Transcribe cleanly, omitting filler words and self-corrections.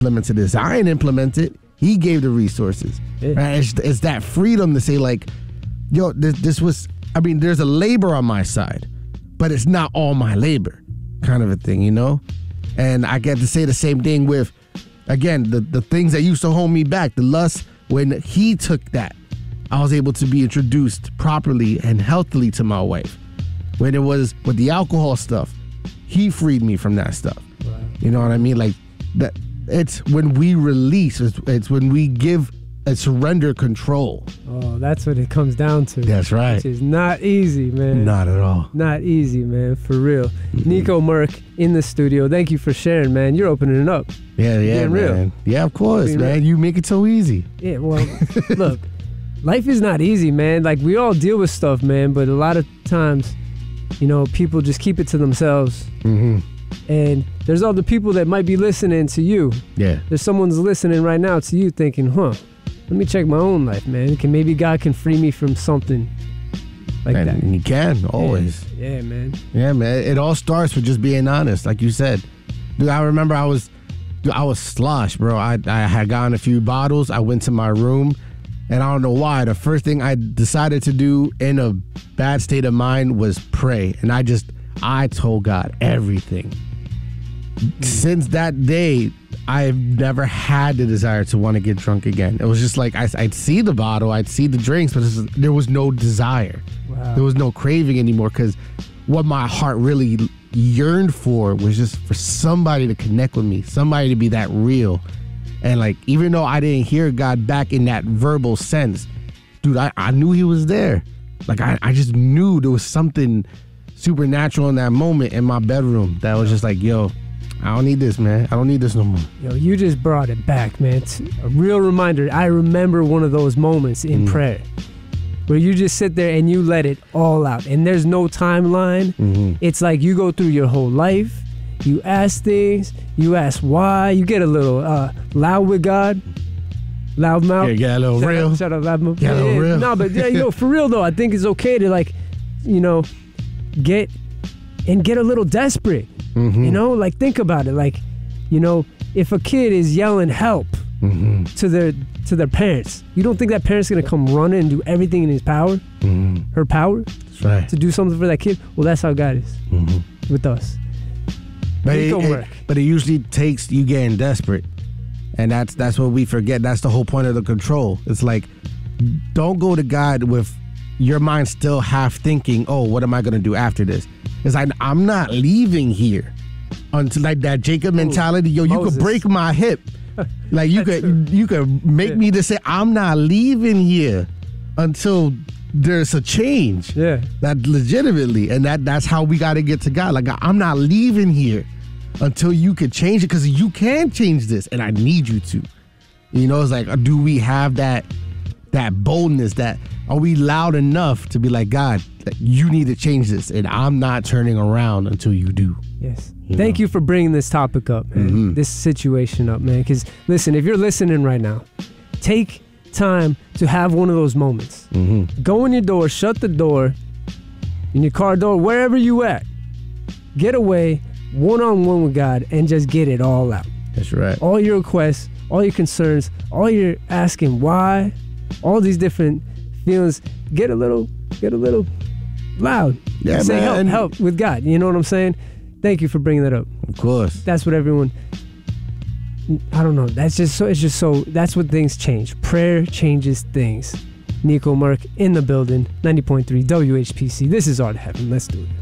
implemented this. I ain't implement it. He gave the resources. Yeah. Right? It's that freedom to say like, yo, this was, I mean, there's a labor on my side, but it's not all my labor kind of a thing, you know? And I get to say the same thing with, again, the things that used to hold me back, the lust. When he took that, I was able to be introduced properly and healthily to my wife. When it was with the alcohol stuff, he freed me from that stuff. Wow. You know what I mean? Like that. It's when we release. It's when we give and surrender control. Oh, that's what it comes down to. That's right. Which is not easy, man. Not at all. Not easy, man. For real. Nico Merck in the studio. Thank you for sharing, man. You're opening it up. Yeah, man. Real. Yeah, of course, Being man. real. You make it so easy. Yeah, well, look, life is not easy, man. Like, we all deal with stuff, man, but a lot of times, you know, people just keep it to themselves. Mm-hmm. And there's other people that might be listening to you. Yeah. There's someone's listening right now to you thinking, let me check my own life, man. Maybe God can free me from something like that. And you can, always. Yeah, man. Yeah, man. It all starts with just being honest, like you said. Dude, I remember I was sloshed, bro. I had gotten a few bottles. I went to my room, and I don't know why. The first thing I decided to do in a bad state of mind was pray. And I told God everything. Since that day, I've never had the desire to want to get drunk again. It was just like I'd see the bottle, I'd see the drinks, but there was no desire. Wow. There was no craving anymore, because what my heart really yearned for was just for somebody to connect with me, somebody to be that real. And like, even though I didn't hear God back in that verbal sense, dude, I knew he was there. Like I just knew there was something supernatural in that moment in my bedroom that was just like, yo, I don't need this, man. I don't need this no more. Yo, you just brought it back, man. It's a real reminder. I remember one of those moments in prayer where you just sit there and you let it all out. And there's no timeline. Mm-hmm. It's like you go through your whole life. You ask things. You ask why. You get a little loud with God. Loud mouth. Yeah, get a little real. Shut up, loud mouth. Get a little real. No, but for real though, I think it's okay to like, get a little desperate. Mm-hmm. Like think about it. Like, if a kid is yelling help to their parents, you don't think that parent's gonna come running and do everything in his power, her power, That's right, to do something for that kid? Well, that's how God is with us. But it usually takes you getting desperate, and that's what we forget. That's the whole point of the control. It's like, don't go to God with your mind still half thinking, oh, what am I gonna do after this? It's like, I'm not leaving here until, like, that Jacob mentality. Yo, you Moses. could break my hip, like you could make me to say, I'm not leaving here until there's a change. Yeah. That legitimately, and that's how we got to get to God. Like, I'm not leaving here until you can change it, because you can change this, and I need you to. It's like, do we have that boldness? That are we loud enough to be like, God, you need to change this, and I'm not turning around until you do. Yes. Thank you for bringing this topic up, man. This situation up, man. Because listen, if you're listening right now, take time to have one of those moments. Go in your door, shut the door, in your car door, wherever you at. Get away, one-on-one with God, and just get it all out. That's right. All your requests, all your concerns, all your asking why, all these different feelings. Get a little loud. Yeah, Say man. help with God. You know what I'm saying? Thank you for bringing that up. Of course. That's what everyone, I don't know. That's just so, that's what things change. Prayer changes things. Nico Merck in the building, 90.3 WHPC. This is Art Heaven. Let's do it.